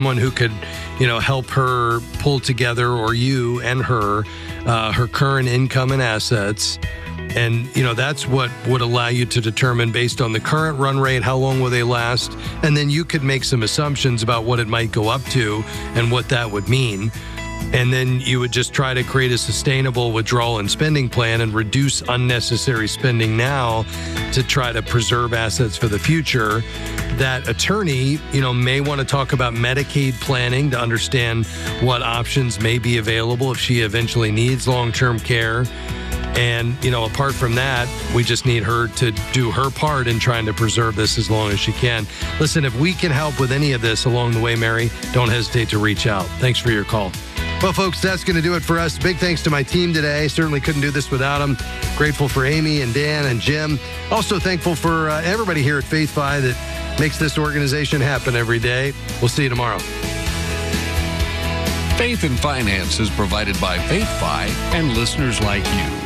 someone who could, help her pull together, or you and her current income and assets. And, that's what would allow you to determine, based on the current run rate, how long will they last? And then you could make some assumptions about what it might go up to and what that would mean. And then you would just try to create a sustainable withdrawal and spending plan and reduce unnecessary spending now to try to preserve assets for the future. That attorney, may want to talk about Medicaid planning to understand what options may be available if she eventually needs long-term care. And, apart from that, we just need her to do her part in trying to preserve this as long as she can. Listen, if we can help with any of this along the way, Mary, don't hesitate to reach out. Thanks for your call. Well, folks, that's going to do it for us. Big thanks to my team today. Certainly couldn't do this without them. Grateful for Amy and Dan and Jim. Also thankful for everybody here at FaithFi that makes this organization happen every day. We'll see you tomorrow. Faith and Finance is provided by FaithFi and listeners like you.